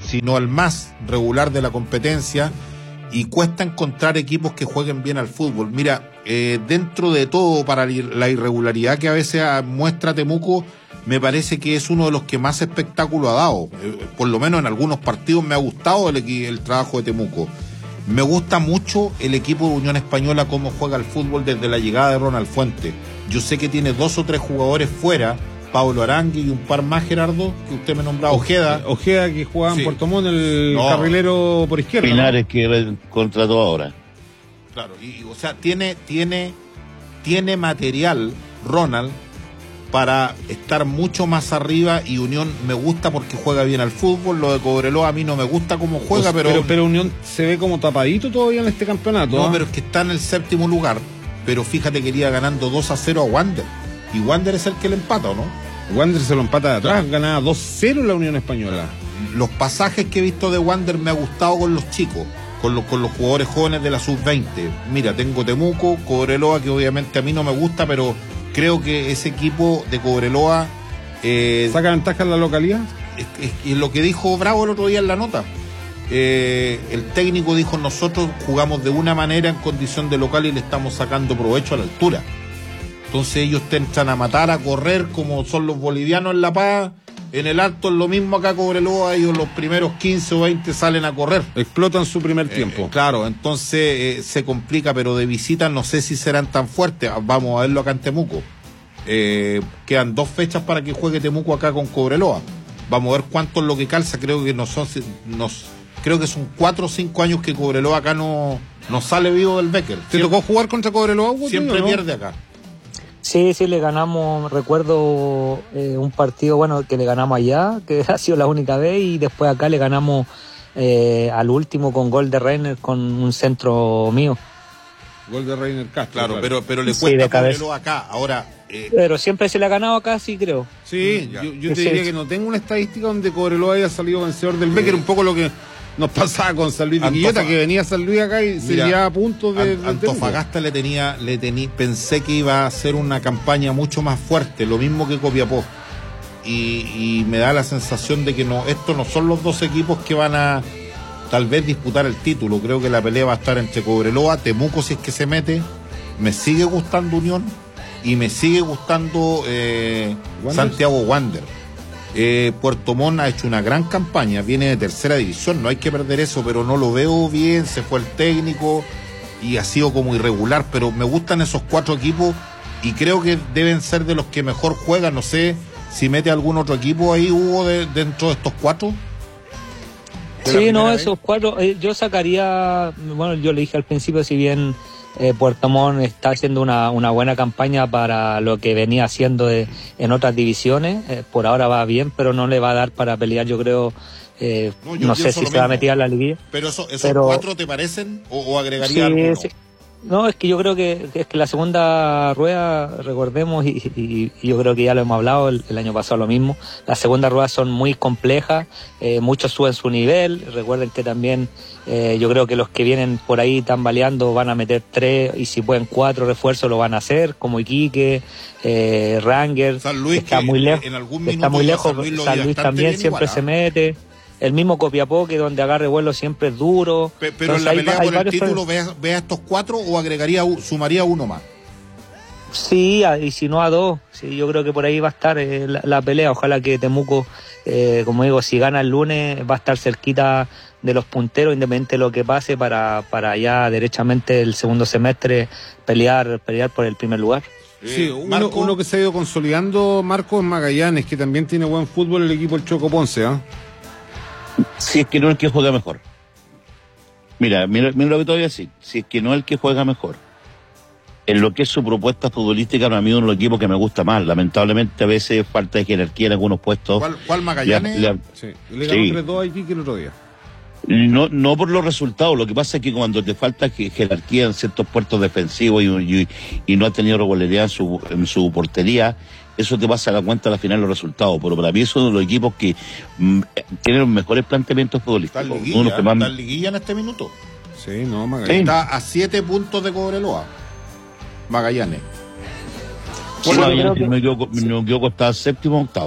sino el más regular de la competencia, y cuesta encontrar equipos que jueguen bien al fútbol. Mira, dentro de todo, para la irregularidad que a veces muestra Temuco, me parece que es uno de los que más espectáculo ha dado. Por lo menos en algunos partidos me ha gustado el trabajo de Temuco. Me gusta mucho el equipo de Unión Española, cómo juega el fútbol desde la llegada de Ronald Fuentes. Yo sé que tiene 2 o 3 jugadores fuera, Pablo Arangui y un par más, Gerardo, que usted me nombraba, Ojeda, que jugaba en Puerto Montt, carrilero por izquierda. Pinares, ¿no? Que contrató ahora. Claro, o sea, tiene material, Ronald, para estar mucho más arriba, y Unión me gusta porque juega bien al fútbol. Lo de Cobreloa a mí no me gusta cómo juega, pero Unión se ve como tapadito todavía en este campeonato. No, pero es que está en el 7º lugar, pero fíjate que iría ganando 2-0 a Wander, y Wander es el que le empata, ¿o no? Wander se lo empata de atrás, ganaba 2-0 la Unión Española. Los pasajes que he visto de Wander me ha gustado con los chicos, con los jugadores jóvenes de la sub-20. Mira, tengo Temuco, Cobreloa, que obviamente a mí no me gusta, pero creo que ese equipo de Cobreloa ¿saca ventaja en la localidad? Es lo que dijo Bravo el otro día en la nota. El técnico dijo: nosotros jugamos de una manera en condición de local y le estamos sacando provecho a la altura. Entonces ellos te entran a matar, a correr, como son los bolivianos en La Paz. En el Alto es lo mismo acá, Cobreloa, ellos los primeros 15 o 20 salen a correr. Explotan su primer tiempo. Claro, entonces se complica, pero de visita no sé si serán tan fuertes. Vamos a verlo acá en Temuco. Quedan 2 fechas para que juegue Temuco acá con Cobreloa. Vamos a ver cuánto es lo que calza. Creo que creo que son 4 o 5 años que Cobreloa acá no sale vivo del Becker. ¿Te tocó jugar contra Cobreloa? Siempre pierde acá. Sí, le ganamos, recuerdo un partido que le ganamos allá, que ha sido la única vez, y después acá le ganamos al último con gol de Reiner, con un centro mío. Gol de Reiner Castro. Claro, pero le cuesta a Cobreloa acá. Ahora, pero siempre se le ha ganado acá, sí, creo. Sí, yo te diría que no tengo una estadística donde Cobreloa haya salido vencedor del Becker, un poco lo que nos pasaba con San Luis de Quillota, que venía San Luis acá y se llevaba a puntos de Antofagasta pensé que iba a ser una campaña mucho más fuerte, lo mismo que Copiapó, y me da la sensación de que estos no son los 2 equipos que van a tal vez disputar el título. Creo que la pelea va a estar entre Cobreloa, Temuco, si es que se mete. Me sigue gustando Unión y me sigue gustando Santiago Wander. Puerto Montt ha hecho una gran campaña, viene de 3ª división, no hay que perder eso, pero no lo veo bien, se fue el técnico y ha sido como irregular, pero me gustan esos 4 equipos y creo que deben ser de los que mejor juegan. No sé si mete algún otro equipo ahí, Hugo, dentro de estos 4. Sí, esos 4, yo sacaría, yo le dije al principio, si bien Puerto Montt está haciendo una buena campaña para lo que venía haciendo en otras divisiones, por ahora va bien, pero no le va a dar para pelear, yo creo. No sé si se va a meter a la liguilla. Pero esos 4 te parecen, o agregaría alguno. Sí. No, es que yo creo que la segunda rueda, recordemos, y yo creo que ya lo hemos hablado el año pasado lo mismo, las segundas ruedas son muy complejas, muchos suben su nivel. Recuerden que también yo creo que los que vienen por ahí tambaleando van a meter 3, y si pueden 4 refuerzos lo van a hacer, como Iquique, Ranger, San Luis, está muy lejos, San Luis también siempre se mete. El mismo Copiapó, que donde agarre vuelo siempre es duro. Pero entonces, en la pelea por el título, ¿ve a estos 4 o sumaría uno más? Sí, y si no a 2. Sí, yo creo que por ahí va a estar la pelea. Ojalá que Temuco, como digo, si gana el lunes, va a estar cerquita de los punteros, independiente de lo que pase, para ya derechamente el segundo semestre pelear por el primer lugar. Sí, uno que se ha ido consolidando, Marco, es Magallanes, que también tiene buen fútbol, el equipo del Choco Ponce, Si es que no es el que juega mejor. Mira lo que te voy a decir. Si es que no es el que juega mejor, en lo que es su propuesta futbolística, para mí es uno de los equipos que me gusta más. Lamentablemente a veces falta de jerarquía en algunos puestos. ¿Cuál Magallanes? Le ganó 3-2 a Iquique el otro día. No por los resultados, lo que pasa es que cuando te falta jerarquía en ciertos puestos defensivos y no has tenido regularidad en su portería, eso te pasa a la cuenta al final los resultados. Pero para mí es uno de los equipos que tienen los mejores planteamientos futbolísticos. ¿Está en liguilla en este minuto? Sí, Magallanes. Está a 7 puntos de Cobreloa, Magallanes. Magallanes, si no me equivoco, está 7º o 8º.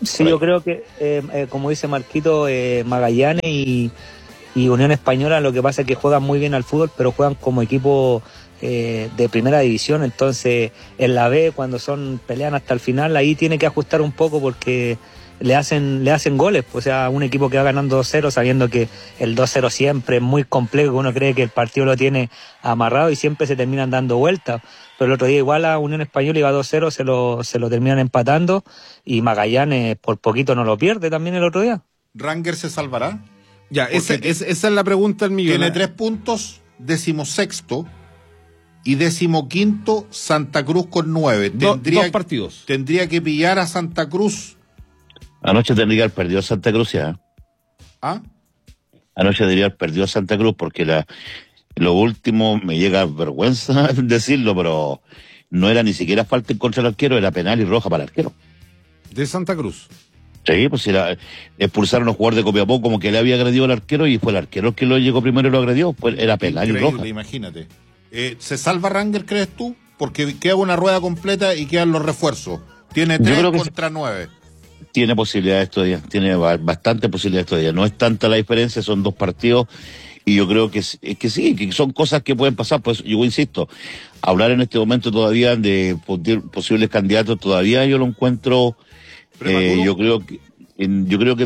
Sí, yo creo que, como dice Marquito, Magallanes y Unión Española, lo que pasa es que juegan muy bien al fútbol, pero juegan como equipo de primera división. Entonces en la B, cuando pelean hasta el final, ahí tiene que ajustar un poco porque le hacen goles. O sea, un equipo que va ganando 2-0 sabiendo que el 2-0 siempre es muy complejo, uno cree que el partido lo tiene amarrado y siempre se terminan dando vueltas. Pero el otro día igual a Unión Española iba 2-0, se lo terminan empatando, y Magallanes por poquito no lo pierde también el otro día. ¿Ranger se salvará? Ya, esa es la pregunta del millón. Tiene 3 puntos, 16º y 15º Santa Cruz con 9. Dos partidos. Tendría que pillar a Santa Cruz. Anoche tendría que haber perdido Santa Cruz ya. ¿Ah? Anoche tendría que haber perdido Santa Cruz porque lo último, me llega vergüenza decirlo, pero no era ni siquiera falta en contra del arquero, era penal y roja para el arquero. ¿De Santa Cruz? Sí, pues expulsaron a un jugador de Copiapó como que le había agredido al arquero y fue el arquero el que lo llegó primero y lo agredió, pues era penal y roja. Imagínate. ¿Se salva Ranger, crees tú? Porque queda una rueda completa y quedan los refuerzos. Tiene 3 contra 9. Tiene posibilidades todavía, tiene bastante posibilidades todavía. No es tanta la diferencia, son 2 partidos y yo creo que sí, que son cosas que pueden pasar. Pues yo insisto, hablar en este momento todavía de posibles candidatos, todavía yo lo encuentro, yo creo que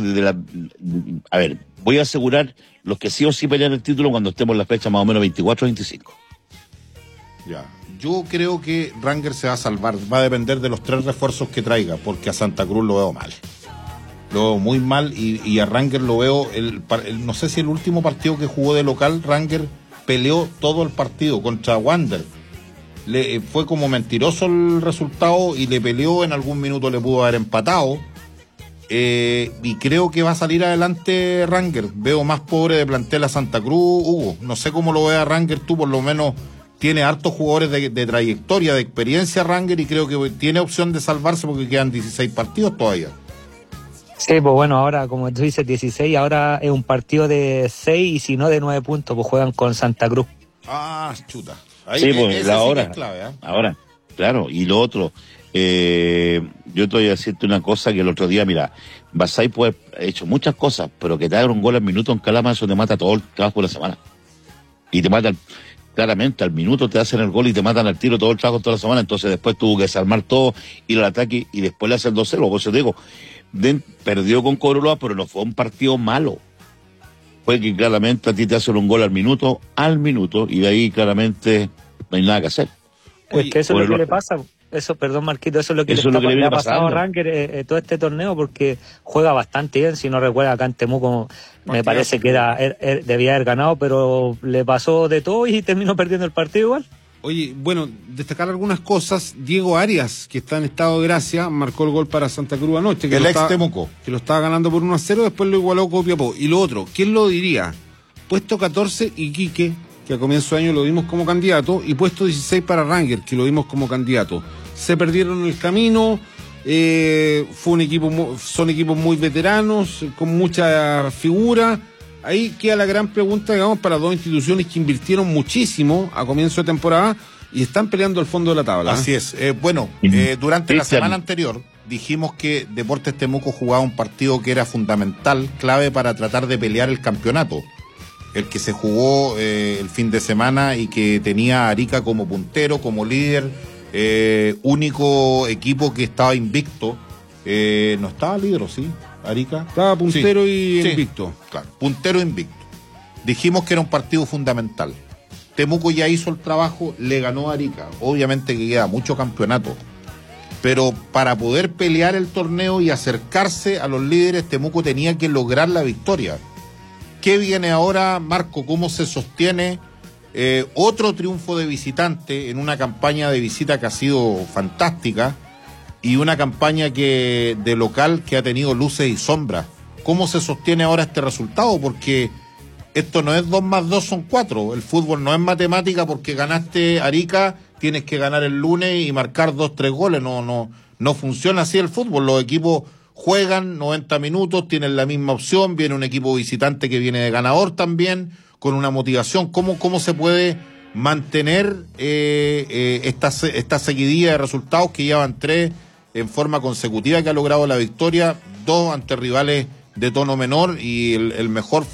a ver, voy a asegurar los que sí o sí pelean el título cuando estemos en la fecha más o menos 24 o 25. Ya. Yo creo que Ranger se va a salvar, va a depender de los 3 refuerzos que traiga, porque a Santa Cruz lo veo mal. Lo veo muy mal y a Ranger lo veo, no sé si el último partido que jugó de local, Ranger peleó todo el partido contra Wander. Fue como mentiroso el resultado y le peleó, en algún minuto le pudo haber empatado. Y creo que va a salir adelante Ranger. Veo más pobre de plantel a Santa Cruz, Hugo. No sé cómo lo ve a Ranger, tú por lo menos. Tiene hartos jugadores de trayectoria, de experiencia Ranger, y creo que tiene opción de salvarse porque quedan 16 partidos todavía. Sí, pues bueno, ahora como tú dices 16, ahora es un partido de 6 y si no de 9 puntos, pues juegan con Santa Cruz. Ah, chuta. Ahí, sí, pues la hora. Sí es clave, ¿eh? Ahora, claro, y lo otro, yo te voy a decirte una cosa que el otro día, mira, Basay puede ha hecho muchas cosas, pero que te haga un gol al minuto en Calama, eso te mata todo el trabajo de la semana. Y te mata claramente, al minuto te hacen el gol y te matan al tiro todo el trabajo toda la semana, entonces después tuvo que desarmar todo, ir al ataque y después le hacen 2-0, por eso te digo, perdió con Cobreloa, pero no fue un partido malo. Fue que claramente a ti te hacen un gol al minuto, y de ahí claramente no hay nada que hacer. Es que eso es lo que le pasa. Eso, perdón Marquito, eso es lo que le ha pasado a Ranger todo este torneo, porque juega bastante bien. Si no recuerda, acá en Temuco me parece que debía haber ganado, pero le pasó de todo y terminó perdiendo el partido igual. Oye, bueno, destacar algunas cosas. Diego Arias, que está en estado de gracia, marcó el gol para Santa Cruz anoche. El ex Temuco. Que lo estaba ganando por 1-0, después lo igualó Copiapó. Y lo otro, ¿quién lo diría? Puesto 14, Iquique, que a comienzo de año lo vimos como candidato, y puesto 16 para Ranger, que lo vimos como candidato. Se perdieron en el camino, son equipos muy veteranos, con mucha figura. Ahí queda la gran pregunta, digamos, para 2 instituciones que invirtieron muchísimo a comienzo de temporada y están peleando el fondo de la tabla. Así es. Durante la semana anterior dijimos que Deportes Temuco jugaba un partido que era fundamental, clave para tratar de pelear el campeonato. El que se jugó el fin de semana y que tenía a Arica como puntero, como líder, único equipo que estaba invicto. No estaba líder, ¿o sí? Arica. Estaba puntero y invicto. Claro, puntero invicto. Dijimos que era un partido fundamental. Temuco ya hizo el trabajo, le ganó a Arica. Obviamente que queda mucho campeonato. Pero para poder pelear el torneo y acercarse a los líderes, Temuco tenía que lograr la victoria. ¿Qué viene ahora, Marco? ¿Cómo se sostiene? Otro triunfo de visitante en una campaña de visita que ha sido fantástica. Y una campaña de local que ha tenido luces y sombras. ¿Cómo se sostiene ahora este resultado? Porque esto no es 2 más 2 son 4. El fútbol no es matemática porque ganaste Arica, tienes que ganar el lunes y marcar 2-3 goles. No funciona así el fútbol. Los equipos juegan 90 minutos, tienen la misma opción, viene un equipo visitante que viene de ganador también, con una motivación. ¿Cómo se puede mantener esta seguidilla de resultados que llevan 3 en forma consecutiva que ha logrado la victoria, 2 ante rivales de tono menor, y el mejor